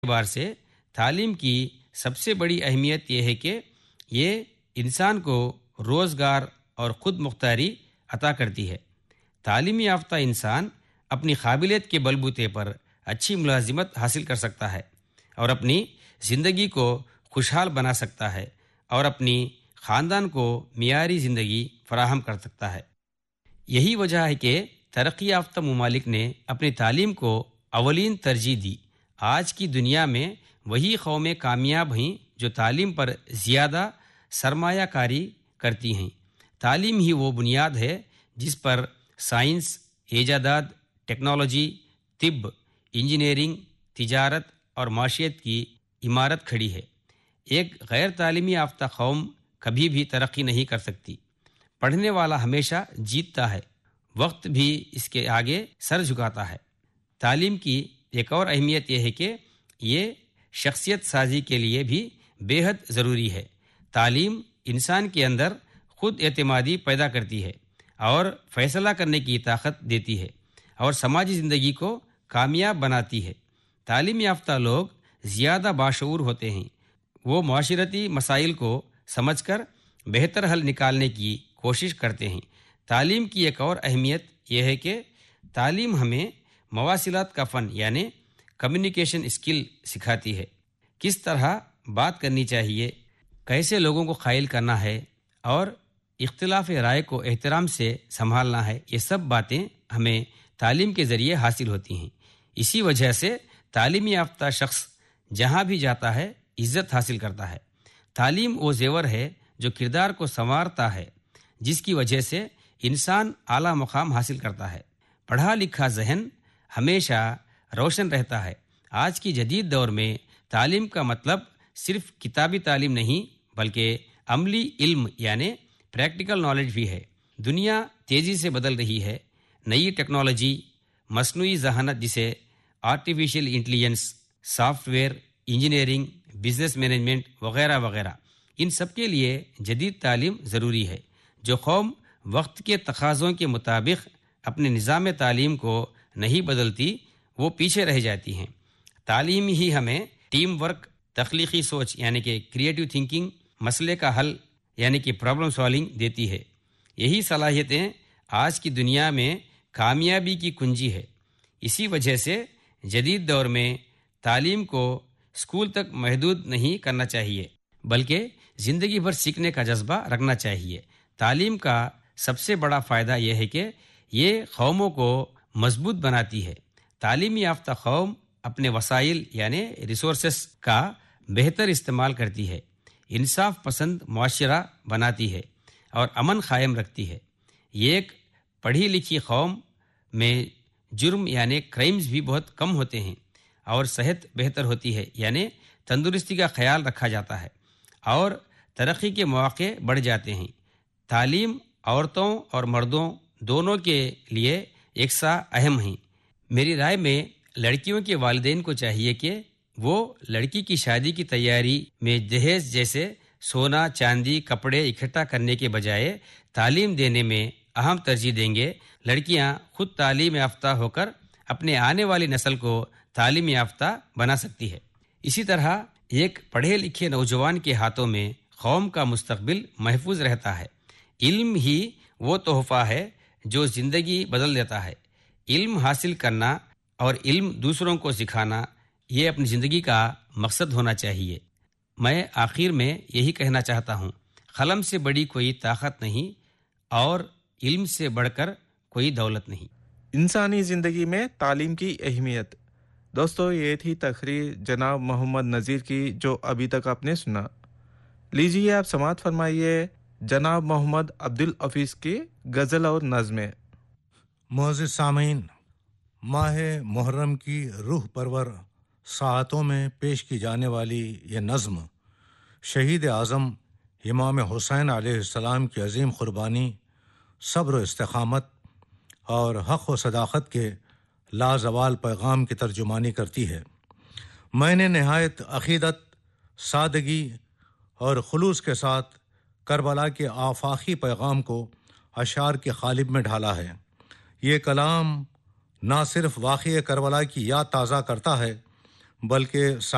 اعتبار سے تعلیم کی سب سے بڑی اہمیت یہ ہے کہ یہ انسان کو روزگار اور خود مختاری عطا کرتی ہے۔ تعلیم یافتہ انسان اپنی قابلیت کے بلبوتے پر اچھی ملازمت حاصل کر سکتا ہے اور اپنی زندگی کو خوشحال بنا سکتا ہے اور اپنی خاندان کو معیاری زندگی فراہم کر سکتا ہے۔ یہی وجہ ہے کہ ترقی یافتہ ممالک نے اپنی تعلیم کو اولین ترجیح دی۔ آج کی دنیا میں وہی قومیں کامیاب ہیں جو تعلیم پر زیادہ سرمایہ کاری کرتی ہیں۔ تعلیم ہی وہ بنیاد ہے جس پر سائنس، ایجادات، ٹیکنالوجی، طب، انجینئرنگ، تجارت اور معیشت کی عمارت کھڑی ہے۔ ایک غیر تعلیمی یافتہ قوم کبھی بھی ترقی نہیں کر سکتی۔ پڑھنے والا ہمیشہ جیتتا ہے، وقت بھی اس کے آگے سر جھکاتا ہے۔ تعلیم کی ایک اور اہمیت یہ ہے کہ یہ شخصیت سازی کے لیے بھی بے حد ضروری ہے۔ تعلیم انسان کے اندر خود اعتمادی پیدا کرتی ہے اور فیصلہ کرنے کی طاقت دیتی ہے اور سماجی زندگی کو کامیاب بناتی ہے۔ تعلیم یافتہ لوگ زیادہ باشعور ہوتے ہیں۔ وہ معاشرتی مسائل کو سمجھ کر بہتر حل نکالنے کی کوشش کرتے ہیں۔ تعلیم کی ایک اور اہمیت یہ ہے کہ تعلیم ہمیں مواصلات کا فن یعنی کمیونیکیشن اسکل سکھاتی ہے۔ کس طرح بات کرنی چاہیے، کیسے لوگوں کو قائل کرنا ہے اور اختلاف رائے کو احترام سے سنبھالنا ہے، یہ سب باتیں ہمیں تعلیم کے ذریعے حاصل ہوتی ہیں۔ اسی وجہ سے تعلیم یافتہ شخص جہاں بھی جاتا ہے عزت حاصل کرتا ہے۔ تعلیم وہ زیور ہے جو کردار کو سنوارتا ہے، جس کی وجہ سے انسان اعلیٰ مقام حاصل کرتا ہے۔ پڑھا لکھا ذہن ہمیشہ روشن رہتا ہے۔ آج کی جدید دور میں تعلیم کا مطلب صرف کتابی تعلیم نہیں بلکہ عملی علم یعنی پریکٹیکل نالج بھی ہے۔ دنیا تیزی سے بدل رہی ہے۔ نئی ٹیکنالوجی، مصنوعی ذہانت جسے artificial intelligence, soft where, engineering, business management وغیرہ وغیرہ، ان سب کے لیے جدید تعلیم ضروری ہے۔ جو قوم وقت کے تقاضوں کے مطابق اپنے نظام تعلیم کو نہیں بدلتی وہ پیچھے رہ جاتی ہیں۔ تعلیم ہی ہمیں ٹیم ورک، تخلیقی سوچ یعنی کہ کریٹو تھنکنگ، مسئلے کا حل یعنی کہ پرابلم سالونگ دیتی ہے۔ یہی صلاحیتیں آج کی دنیا میں کامیابی کی کنجی ہے۔ اسی وجہ سے جدید دور میں تعلیم کو اسکول تک محدود نہیں کرنا چاہیے بلکہ زندگی بھر سیکھنے کا جذبہ رکھنا چاہیے۔ تعلیم کا سب سے بڑا فائدہ یہ ہے کہ یہ قوموں کو مضبوط بناتی ہے۔ تعلیم یافتہ قوم اپنے وسائل یعنی ریسورسز کا بہتر استعمال کرتی ہے، انصاف پسند معاشرہ بناتی ہے اور امن قائم رکھتی ہے۔ یہ ایک پڑھی لکھی قوم میں جرم یعنی کرائمز بھی بہت کم ہوتے ہیں اور صحت بہتر ہوتی ہے یعنی تندرستی کا خیال رکھا جاتا ہے اور ترقی کے مواقع بڑھ جاتے ہیں۔ تعلیم عورتوں اور مردوں دونوں کے لیے یکساں اہم ہیں۔ میری رائے میں لڑکیوں کے والدین کو چاہیے کہ وہ لڑکی کی شادی کی تیاری میں جہیز جیسے سونا، چاندی، کپڑے اکٹھا کرنے کے بجائے تعلیم دینے میں اہم ترجیح دیں گے۔ لڑکیاں خود تعلیم یافتہ ہو کر اپنے آنے والی نسل کو تعلیم یافتہ بنا سکتی ہے۔ اسی طرح ایک پڑھے لکھے نوجوان کے ہاتھوں میں قوم کا مستقبل محفوظ رہتا ہے۔ علم ہی وہ تحفہ ہے جو زندگی بدل دیتا ہے۔ علم حاصل کرنا اور علم دوسروں کو سکھانا یہ اپنی زندگی کا مقصد ہونا چاہیے۔ میں آخر میں یہی کہنا چاہتا ہوں، قلم سے بڑی کوئی طاقت نہیں اور علم سے بڑھ کر کوئی دولت نہیں۔ انسانی زندگی میں تعلیم کی اہمیت۔ دوستو، یہ تھی تقریر جناب محمد نذیر کی جو ابھی تک آپ نے سنا۔ لیجیے آپ سماعت فرمائیے جناب محمد عبدالعفیظ کی غزل اور نظمیں۔ معزز سامعین، ماہ محرم کی روح پرور ساعتوں میں پیش کی جانے والی یہ نظم شہید اعظم امام حسین علیہ السلام کی عظیم قربانی، صبر و استقامت اور حق و صداقت کے لازوال پیغام کی ترجمانی کرتی ہے۔ میں نے نہایت عقیدت، سادگی اور خلوص کے ساتھ کربلا کے آفاقی پیغام کو اشعار کے قالب میں ڈھالا ہے۔ یہ کلام نہ صرف واقعہ کربلا کی یاد تازہ کرتا ہے بلکہ